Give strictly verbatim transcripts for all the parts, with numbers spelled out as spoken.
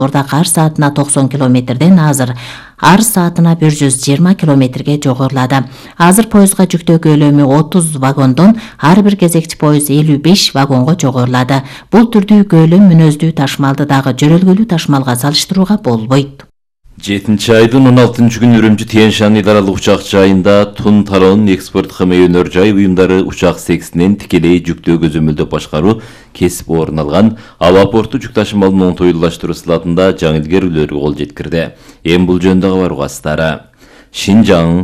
Орда кар саатына токсон километрден азыр ар саатына бир жүз жыйырма километрге жогорулады. Азыр поездга жүктөө көлөмү отуз вагондон ар бир кезекчи поезд элүү беш вагонго жогорулады. Бул түрдүү көлөм мүнөздүү ташмалды дагы жөрөлгөлүү ташмалга салыштырууга болбойт. жетинчи айдын он алтынчы күнү Үрүмчү Тянь-Шань эл аралык учак жайында Тун Талон экспорт кыймыл өнөр жай уюмдары учак сексинен тикелей жүктөө көзөмөлдөп башкаруу кесип орун алган аба порту жүк ташымалын оңтойлаштыруу сылатында жаңы илгерүүлөргө кол жеткирди. Эми бул жөнүндө кабар угастары. Шинжаң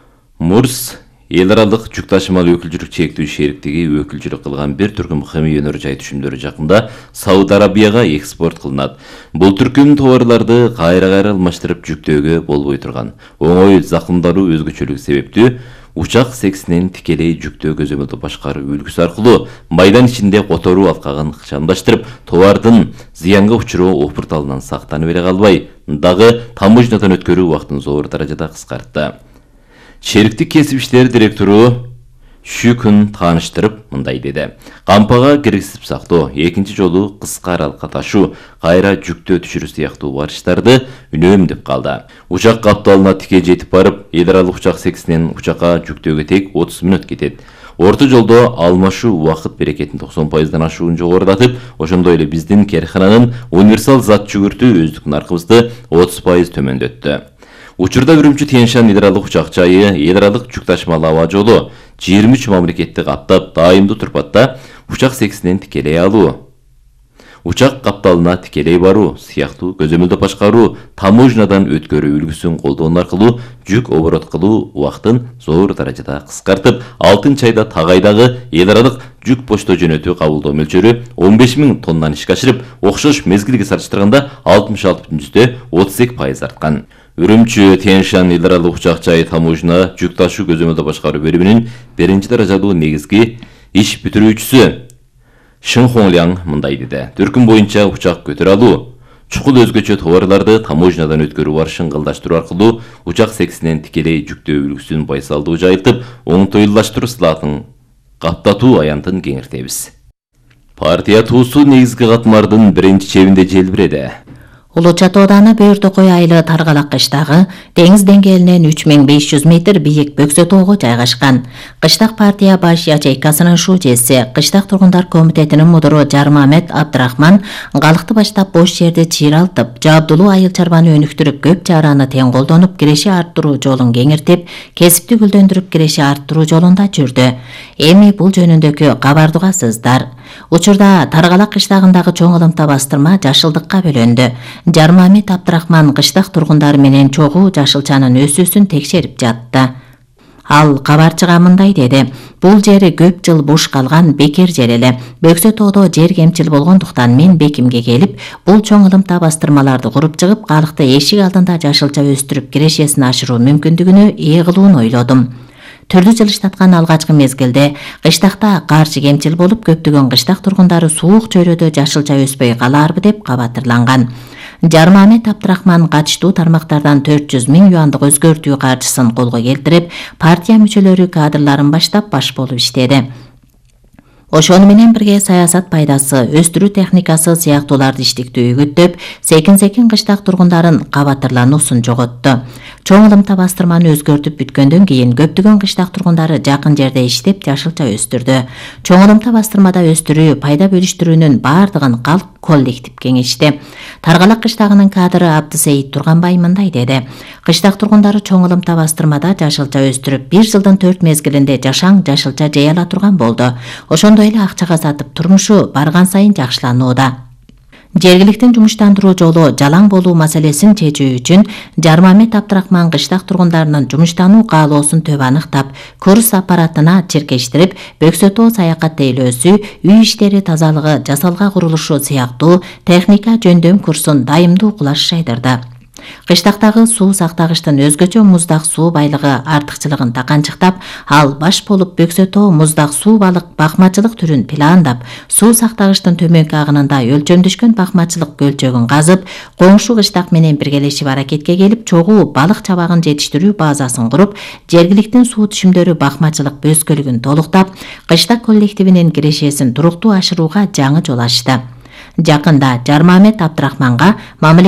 Мурс эл аралык жүк ташымал өкүлчүлүк чектүү шериктиги өкүлчүлүк кылган бир түркүм кыймыл өнөр жай түшүмдөрү жакында Сауд Арабияга экспорт кылынат. Бул түркүм товарларды кайра-кайра алмаштырып жүктөөгө болбой турган оңой закымдаруу өзгөчөлүк себептүү учак сексинен тикелей жүктөө көзөмөлдө башкаруу үлгүсү аркылуу майдан ичинде которуу алкагын ыкчамдаштырып, товардын зыянга учуруу опурталынан сактанып бере калбай, дагы таможнядан өткөрүү убактын зор даражада кыскартты. Шериктик кесип иштери директору Шүкүн тааныштырып мындай деди. Кампага киргизип сактоо, экинчи жолу кыска аралыкка ташуу, кайра жүктөө түшүрүү сыяктуу барыштарды үнөмдөп калды. Учак капталына тике жетип барып, эл аралык учак сексинен учакка жүктөөгө тек отуз мүнөт кетет. Орто жолдо алмашуу убакыт берекетин токсон пайыздан ашуун жогорулатып, ошондой эле биздин керкананын универсал зат жүгүртүү өздүк наркыбызды отуз пайыз төмөндөттү. Учурда Үрүмчү Тянь-Шань эл аралык учак жайы, эл аралык жүк ташымал аба жолу жыйырма үч мамлекетти каптап, дайымдуу турпатта учак сексинен тикелей алуу, учак капталына тикелей баруу сыяктуу көзөмөлдө башкаруу, таможнядан өткөрүү үлгүсүн колдонуу аркылуу жүк оборот кылуу убактын зор даражада кыскартып, алтынчы айда Тагайдагы эл аралык жүк почта жөнөтүү кабылдоо мөлчөрү он беш миң тоннаны ишке ашырып, окшош мезгилге салыштырганда алтымыш алты бүтүн жүздөй отуз эки пайыз арткан. Үрүмчү Тянь-Шань эл аралык учак жайы таможня жүк ташуу көзөмөлдө башкаруу бөлүмүнүн биринчи даражалуу негизги иш бүтүрүүчүсү Шин Хонгляң мындай деди. Түркүм боюнча учак көтөрө алуу, чукул өзгөчө товарларды таможнядан өткөрүү барышын кылдаштыруу аркылуу учак сексинен тикелей жүктөө үлгүсүн байсалдуу жайылтып, оңтойлаштыруу сылатын каптатуу аянтын кеңиртебиз. Партия туусу негизги катмардын биринчи чебинде желбиреди. Улуу Чат ооданы Бөөр-Токой айылы Таргалак кыштагы деңиз деңгээлинен үч миң беш жүз метр бийик Бөксө тоого жайгашкан. Кыштак партия баш ячейкасынын шүүжеси, Кыштак тургундар комитетинин мудуру Жармамет Абдрахман калыкты баштап бош жерди чыйралтып, жабдулуу айыл чарбаны өнүктүрүп, көп чараны тең колдонуп, киреши арттыруу жолун кеңиртип, кесипти гүлдөндүрүп, киреши арттыруу жолунда жүрдү. Эми бул жөнүндөгү кабарды угасыздар. Учурда Таргалак кыштагындагы чоң ылымта бастырма жашылдыкка бөлөндү. Жармамет Абдрахман кыштак тургундары менен чогуу жашылчанын өсүүсүн текшерип жатты. Ал кабарчыга мындай деди. Бул жери көп жыл буш калган бекер жер эле. Бөксө тоодо жер кемчил болгондуктан мен бекимге келип, бул чоң ылымта бастырмаларды куруп чыгып, калыкты эшик алдында жашылча өстүрүп кирешесин ашыруу мүмкүндүгүнө ээ кылууну ойлодум. Төрдү жылыштаткан алгачкы мезгилде кыштакта каршы кемчил болуп, көптөгөн кыштак тургундары суук чөйрөдө жашылча өспөй калаарбы деп кабатырланган. Жармамет Абдрахман катыштуу тармактардан төрт жүз миң юандык өзгөртүү каржысын колго келтирип, партия мүчөлөрү кадрларын баштап баш болуп иштеди. Ошону менен бирге саясат пайдасы, өстүрүү техникасы сыяктууларды иштиктүү үгүттөп, секин-секин кыштак тургундарын кабатырлануусун жоготту. Чоң ылымта бастырманы өзгөртүп бүткөндөн кийин көптөгөн кыштак тургундары жакын жерде иштеп жашылча өстүрдү. Чоң ылымта бастырмада өстүрүү, пайда бөлүштүрүүнүн бардыгын калк коллектив кеңешти. Таргалак кыштагынын кадры Абдысейит Турганбай мындай деди. Кыштак тургундары чоң ылымта бастырмада жашылча өстүрүп, бир жылдын төрт мезгилинде жашаң жашылча жей ала турган болду. Ошондой эле акчага сатып турмушу барган сайын жакшыланууда. Жергиликтин жумуштандыруу жолу жалаң болуу маселесин чечүү үчүн Жармамет Абдрахман кыштак тургундарынын жумуштануу каалоосун төп аныктап, курс аппаратына чиркештирип, Бөксө тоо саякат тейлөөсү, үй иштери тазалыгы, жасалга курулушу сыяктуу техника жөндөм курсун дайымдуу кулаш жайдырды. Кыштактагы суу сактагычтын өзгөчө муздак суу байлыгы артыкчылыгын таканчыктап, ал баш болуп Бөксө тоо муздак суу балык бакмачылык түрүн пландап, суу сактагычтын төмөнкү агынында өлчөмдөшкөн бакмачылык көлчөгүн казып, коңшу кыштак менен биргелешип аракетке келип, чогуу балык чабагын жетиштирүү базасын куруп, жергиликтин суу түшүмдөрү бакмачылык бөскөлүгүн толуктап, кыштак коллективинин кирешесин туруктуу ашырууга жаңы жол ачты. Жакында Жармамет Абдрахманга мамлекет